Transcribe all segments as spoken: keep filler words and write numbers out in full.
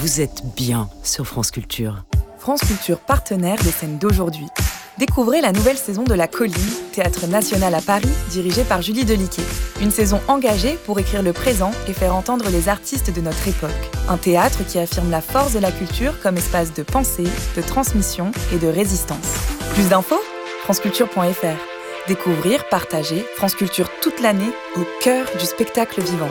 Vous êtes bien sur France Culture. France Culture, partenaire des scènes d'aujourd'hui. Découvrez la nouvelle saison de La Colline, théâtre national à Paris, dirigé par Julie Deliquet. Une saison engagée pour écrire le présent et faire entendre les artistes de notre époque. Un théâtre qui affirme la force de la culture comme espace de pensée, de transmission et de résistance. Plus d'infos ? franceculture point f r. Découvrir, partager, France Culture toute l'année, au cœur du spectacle vivant.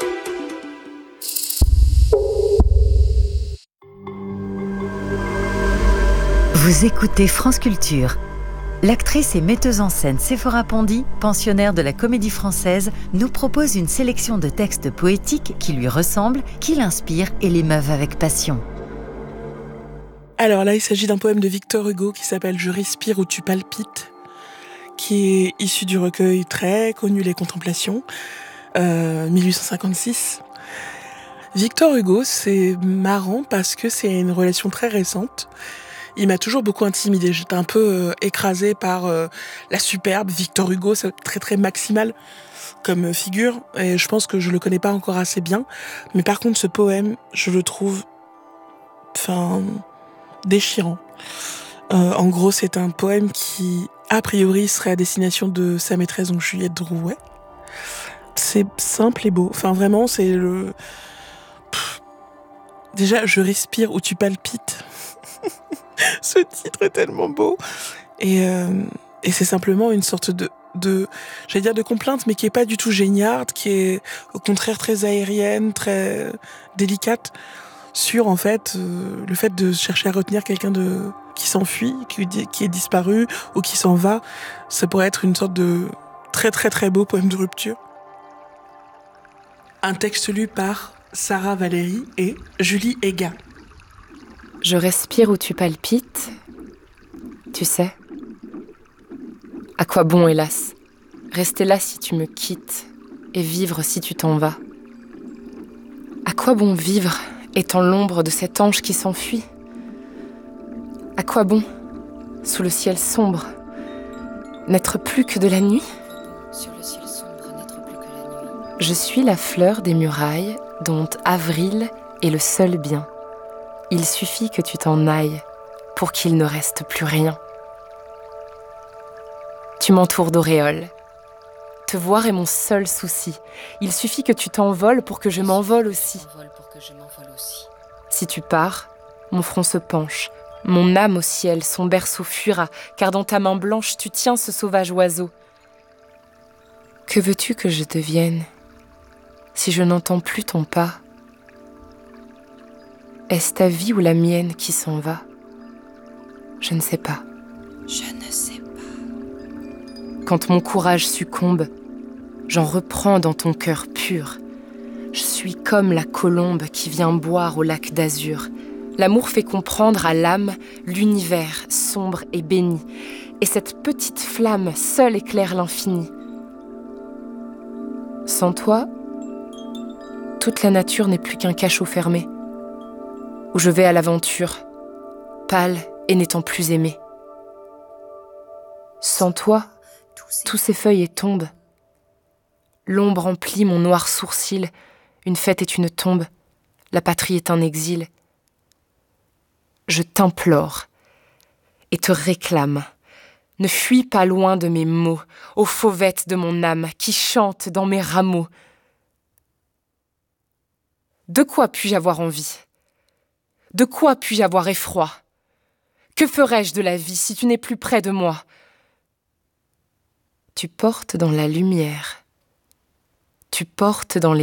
Vous écoutez France Culture. L'actrice et metteuse en scène Séphora Pondy, pensionnaire de la Comédie Française, nous propose une sélection de textes poétiques qui lui ressemblent, qui l'inspirent et l'émeuvent avec passion. Alors là, il s'agit d'un poème de Victor Hugo qui s'appelle « Je respire où tu palpites », qui est issu du recueil très connu Les Contemplations, euh, mille huit cent cinquante-six. Victor Hugo, c'est marrant parce que c'est une relation très récente. Il m'a toujours beaucoup intimidée. J'étais un peu euh, écrasée par euh, la superbe Victor Hugo, c'est très très maximal comme figure, et je pense que je le connais pas encore assez bien. Mais par contre, ce poème, je le trouve, enfin, déchirant. Euh, en gros, c'est un poème qui, a priori, serait à destination de sa maîtresse, donc Juliette Drouet. C'est simple et beau. Enfin, vraiment, c'est le. Pff. Déjà, je respire où tu palpites. Ce titre est tellement beau. Et, euh, et c'est simplement une sorte de, de, j'allais dire de complainte, mais qui est pas du tout géniarde, qui est au contraire très aérienne, très délicate, sur en fait euh, le fait de chercher à retenir quelqu'un de qui s'enfuit, qui, qui est disparu ou qui s'en va. Ça pourrait être une sorte de très très très beau poème de rupture. Un texte lu par Sarah Valéry et Julie Ega. Je respire où tu palpites, tu sais. À quoi bon, hélas, rester là si tu me quittes et vivre si tu t'en vas. À quoi bon vivre étant l'ombre de cet ange qui s'enfuit? À quoi bon, sous le ciel sombre, n'être plus que de la nuit? Sur le ciel sombre, n'être plus que la nuit. Je suis la fleur des murailles dont avril est le seul bien. Il suffit que tu t'en ailles pour qu'il ne reste plus rien. Tu m'entoures d'auréoles. Te voir est mon seul souci. Il suffit que tu t'envoles pour que je m'envole aussi. Si tu pars, mon front se penche, mon âme au ciel, son berceau fuira, car dans ta main blanche tu tiens ce sauvage oiseau. Que veux-tu que je devienne si je n'entends plus ton pas? Est-ce ta vie ou la mienne qui s'en va? Je ne sais pas. Je ne sais pas. Quand mon courage succombe, j'en reprends dans ton cœur pur. Je suis comme la colombe qui vient boire au lac d'azur. L'amour fait comprendre à l'âme l'univers sombre et béni. Et cette petite flamme seule éclaire l'infini. Sans toi, toute la nature n'est plus qu'un cachot fermé, où je vais à l'aventure, pâle et n'étant plus aimée. Sans toi, tous ces feuilles tombent. L'ombre emplit mon noir sourcil, une fête est une tombe, la patrie est un exil. Je t'implore et te réclame, ne fuis pas loin de mes mots, aux fauvettes de mon âme qui chante dans mes rameaux. De quoi puis-je avoir envie ? De quoi puis-je avoir effroi? Que ferais-je de la vie si tu n'es plus près de moi? Tu portes dans la lumière, tu portes dans les